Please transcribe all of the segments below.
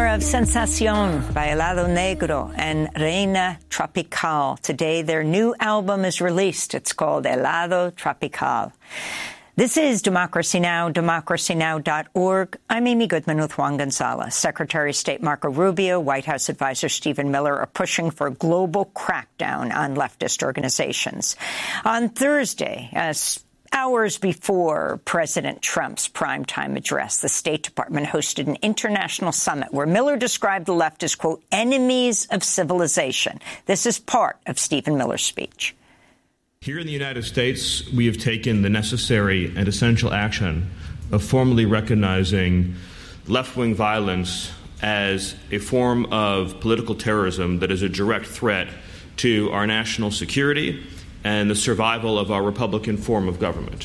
of Sensación, Bailado Negro, and Reina Tropical. Today, their new album is released. It's called Helado Tropical. This is Democracy Now!, democracynow.org. I'm Amy Goodman with Juan Gonzalez. Secretary of State Marco Rubio, White House advisor Stephen Miller are pushing for a global crackdown on leftist organizations. On Thursday, hours before President Trump's primetime address, the State Department hosted an international summit where Miller described the left as, quote, enemies of civilization. This is part of Stephen Miller's speech. Here in the United States, we have taken the necessary and essential action of formally recognizing left-wing violence as a form of political terrorism that is a direct threat to our national security and the survival of our Republican form of government.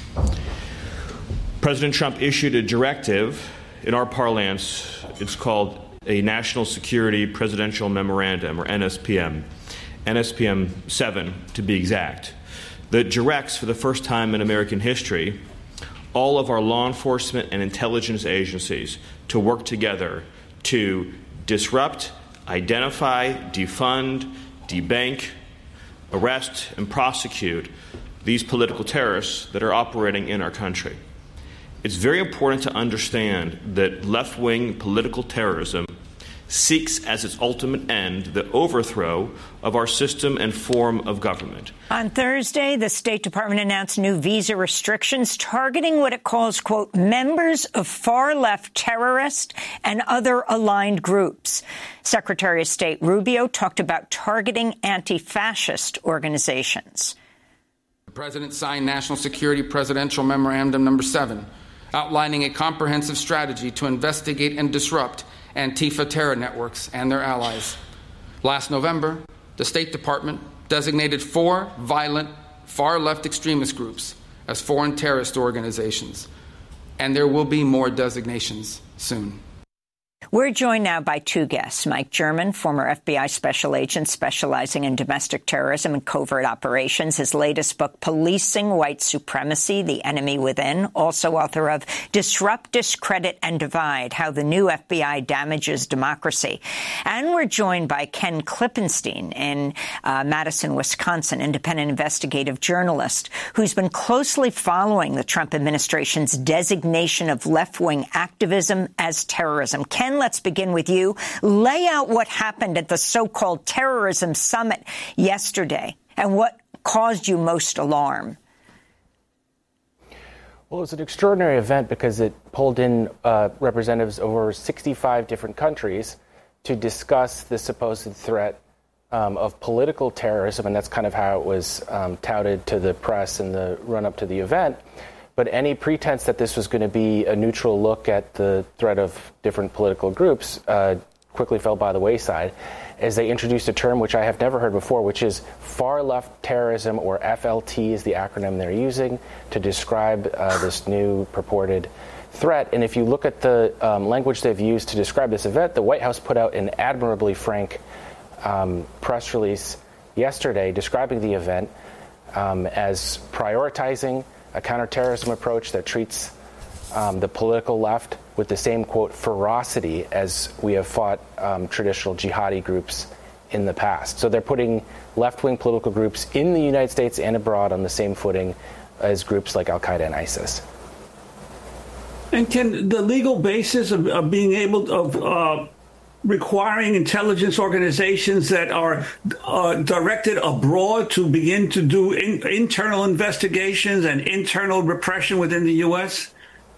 President Trump issued a directive, in our parlance, it's called a National Security Presidential Memorandum, or NSPM. NSPM 7, to be exact, that directs, for the first time in American history, all of our law enforcement and intelligence agencies to work together to disrupt, identify, defund, debank, arrest, and prosecute these political terrorists that are operating in our country. It's very important to understand that left-wing political terrorism seeks as its ultimate end the overthrow of our system and form of government. On Thursday, the State Department announced new visa restrictions targeting what it calls, quote, members of far-left terrorist and other aligned groups. Secretary of State Rubio talked about targeting anti-fascist organizations. The President signed National Security Presidential Memorandum number 7, outlining a comprehensive strategy to investigate and disrupt Antifa terror networks and their allies. Last November, the State Department designated 4 violent, far-left extremist groups as foreign terrorist organizations, and there will be more designations soon. We're joined now by 2 guests. Mike German, former FBI special agent specializing in domestic terrorism and covert operations. His latest book, Policing White Supremacy, The Enemy Within. Also author of Disrupt, Discredit, and Divide, How the New FBI Damages Democracy. And we're joined by Ken Klippenstein in Madison, Wisconsin, independent investigative journalist who's been closely following the Trump administration's designation of left-wing activism as terrorism. Ken, let's begin with you. Lay out what happened at the so-called terrorism summit yesterday and what caused you most alarm. Well, it was an extraordinary event because it pulled in representatives of over 65 different countries to discuss the supposed threat of political terrorism, and that's kind of how it was touted to the press in the run-up to the event. But any pretense that this was going to be a neutral look at the threat of different political groups quickly fell by the wayside as they introduced a term which I have never heard before, which is far-left terrorism, or FLT is the acronym they're using to describe this new purported threat. And if you look at the language they've used to describe this event, the White House put out an admirably frank press release yesterday describing the event as prioritizing a counterterrorism approach that treats the political left with the same, quote, ferocity as we have fought traditional jihadi groups in the past. So they're putting left-wing political groups in the United States and abroad on the same footing as groups like Al-Qaeda and ISIS. And can the legal basis of being able to requiring intelligence organizations that are directed abroad to begin to do internal investigations and internal repression within the U.S.?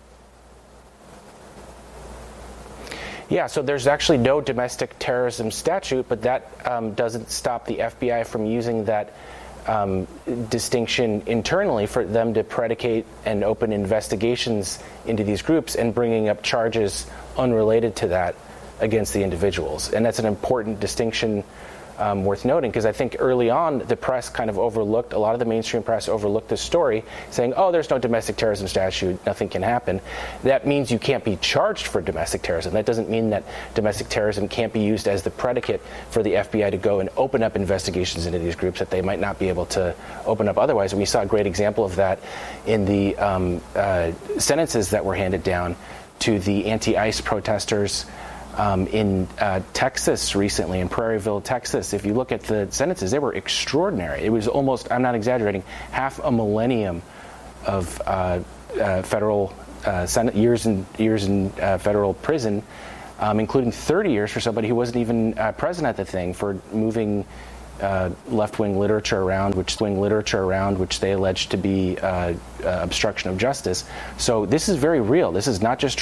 Yeah, so there's actually no domestic terrorism statute, but that doesn't stop the FBI from using that distinction internally for them to predicate and open investigations into these groups and bringing up charges unrelated to that against the individuals. And that's an important distinction worth noting, because I think early on the press kind of overlooked, a lot of the mainstream press overlooked this story, saying, oh, there's no domestic terrorism statute, nothing can happen. That means you can't be charged for domestic terrorism. That doesn't mean that domestic terrorism can't be used as the predicate for the FBI to go and open up investigations into these groups that they might not be able to open up otherwise. And we saw a great example of that in the sentences that were handed down to the anti-ICE protesters In Texas recently, in Prairieville, Texas, if you look at the sentences, they were extraordinary. It was almost, I'm not exaggerating, half a millennium of federal years in federal prison, including 30 years for somebody who wasn't even present at the thing, for moving left-wing literature around, which they alleged to be obstruction of justice. So this is very real. This is not just